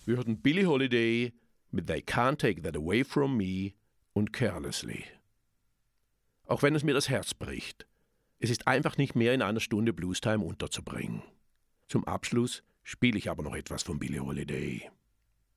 Wir hörten Billie Holiday mit They Can't Take That Away From Me und Carelessly. Auch wenn es mir das Herz bricht, es ist einfach nicht mehr in einer Stunde Bluestime unterzubringen. Zum Abschluss spiele ich aber noch etwas von Billie Holiday.